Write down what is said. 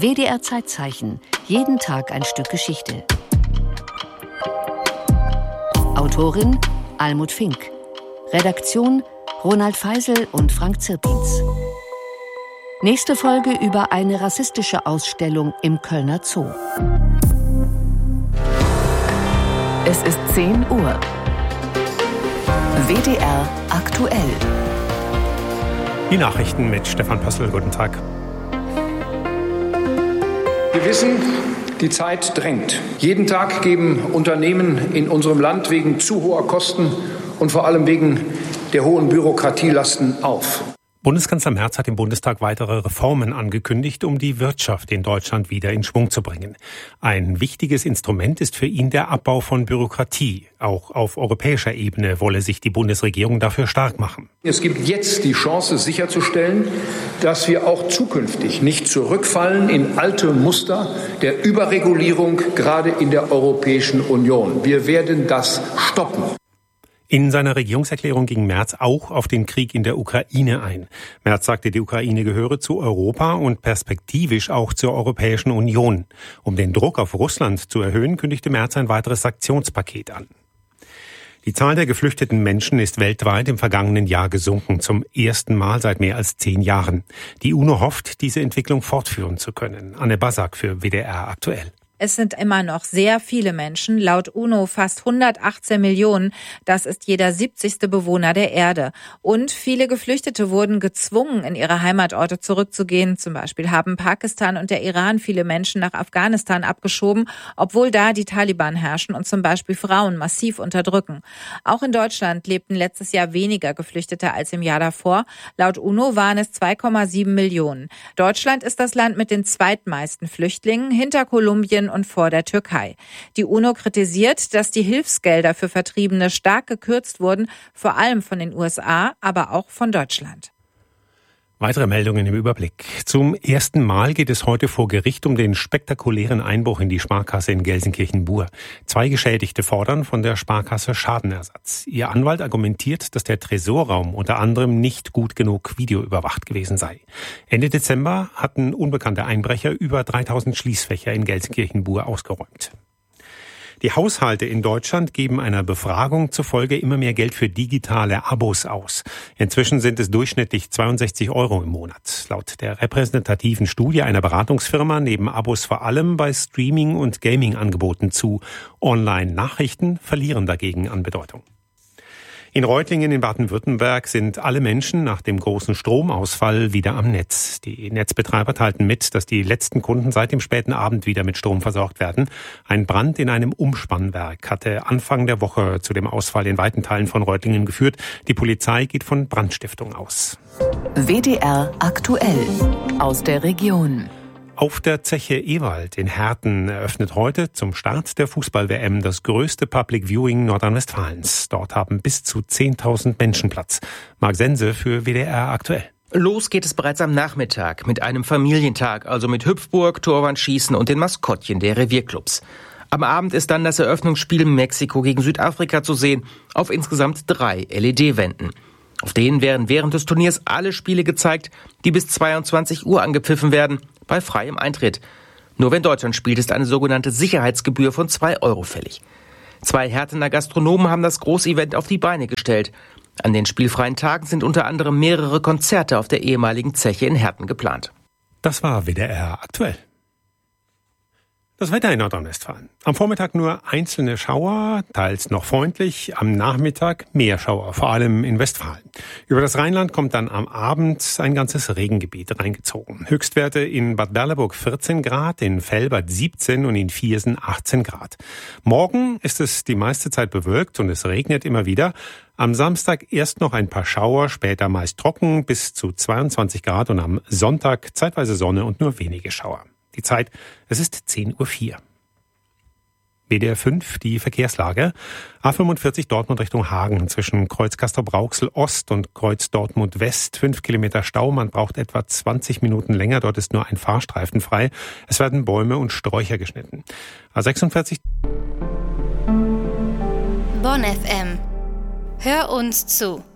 WDR Zeitzeichen. Jeden Tag ein Stück Geschichte. Autorin Almut Fink. Redaktion Ronald Feisel und Frank Zirpins. Nächste Folge über eine rassistische Ausstellung im Kölner Zoo. Es ist 10 Uhr. WDR aktuell. Die Nachrichten mit Stefan Pössl. Guten Tag. Wir wissen, die Zeit drängt. Jeden Tag geben Unternehmen in unserem Land wegen zu hoher Kosten und vor allem wegen der hohen Bürokratielasten auf. Bundeskanzler Merz hat im Bundestag weitere Reformen angekündigt, um die Wirtschaft in Deutschland wieder in Schwung zu bringen. Ein wichtiges Instrument ist für ihn der Abbau von Bürokratie. Auch auf europäischer Ebene wolle sich die Bundesregierung dafür stark machen. Es gibt jetzt die Chance, sicherzustellen, dass wir auch zukünftig nicht zurückfallen in alte Muster der Überregulierung, gerade in der Europäischen Union. Wir werden das stoppen. In seiner Regierungserklärung ging Merz auch auf den Krieg in der Ukraine ein. Merz sagte, die Ukraine gehöre zu Europa und perspektivisch auch zur Europäischen Union. Um den Druck auf Russland zu erhöhen, kündigte Merz ein weiteres Sanktionspaket an. Die Zahl der geflüchteten Menschen ist weltweit im vergangenen Jahr gesunken, zum ersten Mal seit mehr als 10 Jahren. Die UNO hofft, diese Entwicklung fortführen zu können. Anne Basak für WDR aktuell. Es sind immer noch sehr viele Menschen, laut UNO fast 118 Millionen. Das ist jeder 70. Bewohner der Erde. Und viele Geflüchtete wurden gezwungen, in ihre Heimatorte zurückzugehen. Zum Beispiel haben Pakistan und der Iran viele Menschen nach Afghanistan abgeschoben, obwohl da die Taliban herrschen und zum Beispiel Frauen massiv unterdrücken. Auch in Deutschland lebten letztes Jahr weniger Geflüchtete als im Jahr davor. Laut UNO waren es 2,7 Millionen. Deutschland ist das Land mit den zweitmeisten Flüchtlingen, hinter Kolumbien und vor der Türkei. Die UNO kritisiert, dass die Hilfsgelder für Vertriebene stark gekürzt wurden, vor allem von den USA, aber auch von Deutschland. Weitere Meldungen im Überblick. Zum ersten Mal geht es heute vor Gericht um den spektakulären Einbruch in die Sparkasse in Gelsenkirchen-Bur. 2 Geschädigte fordern von der Sparkasse Schadenersatz. Ihr Anwalt argumentiert, dass der Tresorraum unter anderem nicht gut genug videoüberwacht gewesen sei. Ende Dezember hatten unbekannte Einbrecher über 3000 Schließfächer in Gelsenkirchen-Bur ausgeräumt. Die Haushalte in Deutschland geben einer Befragung zufolge immer mehr Geld für digitale Abos aus. Inzwischen sind es durchschnittlich 62 € im Monat. Laut der repräsentativen Studie einer Beratungsfirma nehmen Abos vor allem bei Streaming- und Gaming-Angeboten zu. Online-Nachrichten verlieren dagegen an Bedeutung. In Reutlingen in Baden-Württemberg sind alle Menschen nach dem großen Stromausfall wieder am Netz. Die Netzbetreiber teilten mit, dass die letzten Kunden seit dem späten Abend wieder mit Strom versorgt werden. Ein Brand in einem Umspannwerk hatte Anfang der Woche zu dem Ausfall in weiten Teilen von Reutlingen geführt. Die Polizei geht von Brandstiftung aus. WDR aktuell aus der Region. Auf der Zeche Ewald in Herten eröffnet heute zum Start der Fußball-WM das größte Public Viewing Nordrhein-Westfalens. Dort haben bis zu 10.000 Menschen Platz. Marc Sense für WDR aktuell. Los geht es bereits am Nachmittag mit einem Familientag, also mit Hüpfburg, Torwandschießen und den Maskottchen der Revierclubs. Am Abend ist dann das Eröffnungsspiel Mexiko gegen Südafrika zu sehen, auf insgesamt 3 LED-Wänden. Auf denen werden während des Turniers alle Spiele gezeigt, die bis 22 Uhr angepfiffen werden, bei freiem Eintritt. Nur wenn Deutschland spielt, ist eine sogenannte Sicherheitsgebühr von 2 € fällig. 2 Hertener Gastronomen haben das Großevent auf die Beine gestellt. An den spielfreien Tagen sind unter anderem mehrere Konzerte auf der ehemaligen Zeche in Herten geplant. Das war WDR aktuell. Das Wetter in Nordrhein-Westfalen. Am Vormittag nur einzelne Schauer, teils noch freundlich, am Nachmittag mehr Schauer, vor allem in Westfalen. Über das Rheinland kommt dann am Abend ein ganzes Regengebiet reingezogen. Höchstwerte in Bad Berleburg 14 Grad, in Velbert 17 und in Viersen 18 Grad. Morgen ist es die meiste Zeit bewölkt und es regnet immer wieder. Am Samstag erst noch ein paar Schauer, später meist trocken bis zu 22 Grad und am Sonntag zeitweise Sonne und nur wenige Schauer. Die Zeit, es ist 10:04 Uhr. WDR 5, die Verkehrslage. A45 Dortmund Richtung Hagen zwischen Kreuz Castrop-Rauxel Ost und Kreuz Dortmund West. 5 Kilometer Stau, man braucht etwa 20 Minuten länger. Dort ist nur ein Fahrstreifen frei. Es werden Bäume und Sträucher geschnitten. A46 Bonn FM. Hör uns zu.